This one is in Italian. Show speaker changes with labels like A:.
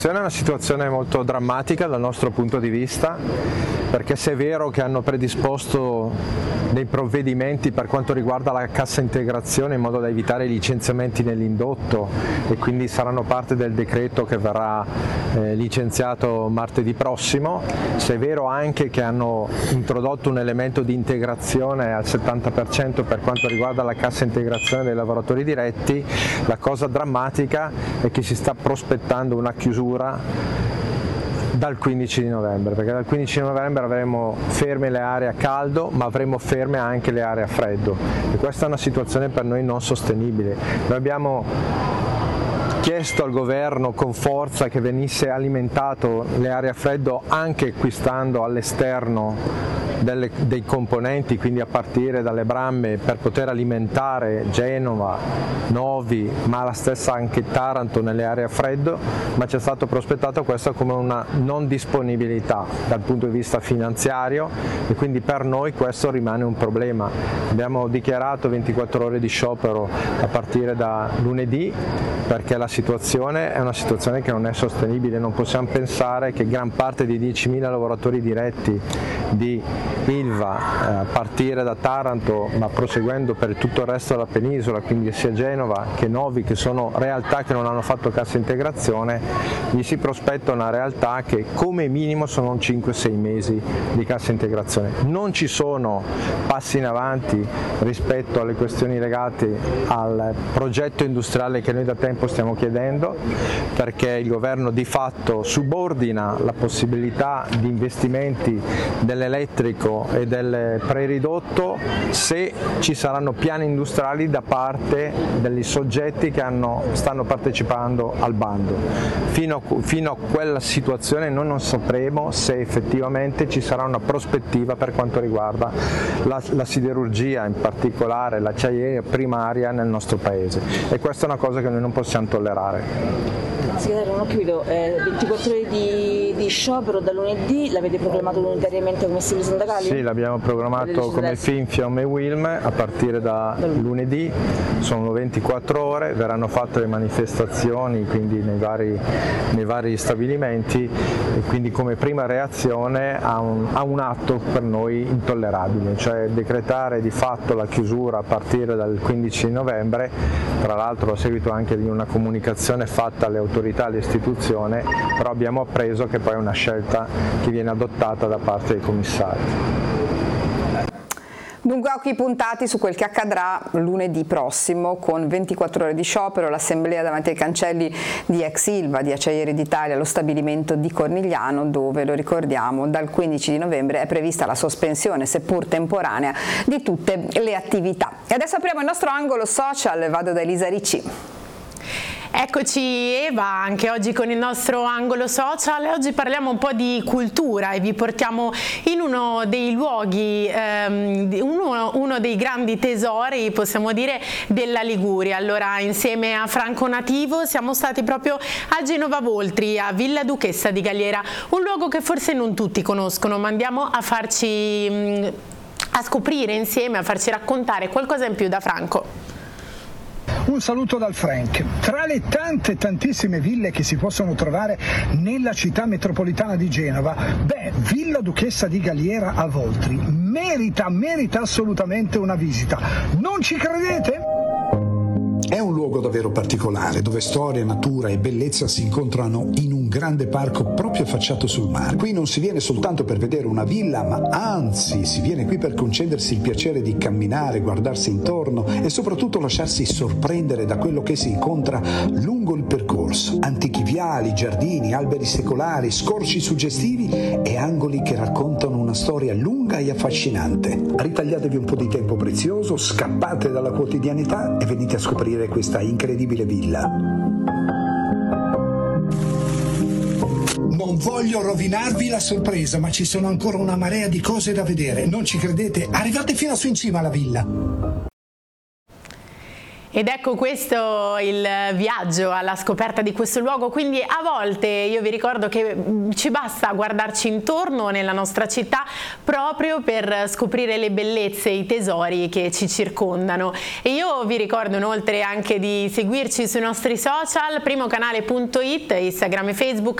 A: È una situazione molto drammatica dal nostro punto di vista, perché se è vero che hanno predisposto dei provvedimenti per quanto riguarda la cassa integrazione in modo da evitare i licenziamenti nell'indotto e quindi saranno parte del decreto che verrà licenziato martedì prossimo, se è vero anche che hanno introdotto un elemento di integrazione al 70% per quanto riguarda la cassa integrazione dei lavoratori diretti, la cosa drammatica è che si sta prospettando una chiusura dal 15 di novembre, perché dal 15 di novembre avremo ferme le aree a caldo, ma avremo ferme anche le aree a freddo, e questa è una situazione per noi non sostenibile. Noi abbiamo chiesto al governo con forza che venisse alimentato le aree a freddo anche acquistando all'esterno dei componenti, quindi a partire dalle bramme, per poter alimentare Genova, Novi, ma la stessa anche Taranto nelle aree a freddo, ma ci è stato prospettato questo come una non disponibilità dal punto di vista finanziario, e quindi per noi questo rimane un problema. Abbiamo dichiarato 24 ore di sciopero a partire da lunedì, perché la situazione è una situazione che non è sostenibile. Non possiamo pensare che gran parte dei 10.000 lavoratori diretti di Ilva, a partire da Taranto ma proseguendo per tutto il resto della penisola, quindi sia Genova che Novi, che sono realtà che non hanno fatto cassa integrazione, gli si prospetta una realtà che come minimo sono 5-6 mesi di cassa integrazione. Non ci sono passi in avanti rispetto alle questioni legate al progetto industriale che noi da tempo stiamo chiedendo, perché il governo di fatto subordina la possibilità di investimenti dell'elettrico e del preridotto se ci saranno piani industriali da parte degli soggetti che stanno partecipando al bando. Fino a quella situazione noi non sapremo se effettivamente ci sarà una prospettiva per quanto riguarda la siderurgia, in particolare l'acciaieria primaria nel nostro paese, e questa è una cosa che noi non possiamo tollerare.
B: Segretario, non ho capito, 24 ore di sciopero da lunedì, l'avete proclamato unitariamente come stili sindacali?
A: Sì, l'abbiamo programmato come FIM, FIOM e UILM a partire da lunedì, sono 24 ore, verranno fatte le manifestazioni quindi nei vari stabilimenti, e quindi come prima reazione a un atto per noi intollerabile, cioè decretare di fatto la chiusura a partire dal 15 novembre, tra l'altro a seguito anche di una comunicazione fatta alle autorità, alle istituzioni, però abbiamo appreso che poi è una scelta che viene adottata da parte dei commissari.
C: Dunque occhi puntati su quel che accadrà lunedì prossimo con 24 ore di sciopero, l'assemblea davanti ai cancelli di ex Ilva, di Acciaieri d'Italia, lo stabilimento di Cornigliano, dove, lo ricordiamo, dal 15 di novembre è prevista la sospensione, seppur temporanea, di tutte le attività. E adesso apriamo il nostro angolo social, vado da Elisa Ricci.
D: Eccoci Eva, anche oggi con il nostro angolo social. Oggi parliamo un po' di cultura e vi portiamo in uno dei luoghi, uno dei grandi tesori, possiamo dire, della Liguria. Allora, insieme a Franco Nativo siamo stati proprio a Genova Voltri, a Villa Duchessa di Galliera, un luogo che forse non tutti conoscono, ma andiamo a scoprire insieme, a farci raccontare qualcosa in più da Franco.
E: Un saluto dal Frank. Tra le tantissime ville che si possono trovare nella città metropolitana di Genova, Villa Duchessa di Galliera a Voltri merita assolutamente una visita. Non ci credete?
F: È un luogo davvero particolare, dove storia, natura e bellezza si incontrano in un grande parco proprio affacciato sul mare. Qui non si viene soltanto per vedere una villa, ma anzi si viene qui per concedersi il piacere di camminare, guardarsi intorno e soprattutto lasciarsi sorprendere da quello che si incontra lungo il percorso. Antichi viali, giardini, alberi secolari, scorci suggestivi e angoli che raccontano una storia lunga e affascinante. Ritagliatevi un po' di tempo prezioso, scappate dalla quotidianità e venite a scoprire questa incredibile villa.
E: Non voglio rovinarvi la sorpresa, ma ci sono ancora una marea di cose da vedere. Non ci credete? Arrivate fino su in cima alla villa.
D: Ed ecco questo il viaggio alla scoperta di questo luogo, quindi a volte io vi ricordo che ci basta guardarci intorno nella nostra città proprio per scoprire le bellezze e i tesori che ci circondano. E io vi ricordo inoltre anche di seguirci sui nostri social, primocanale.it, Instagram e Facebook,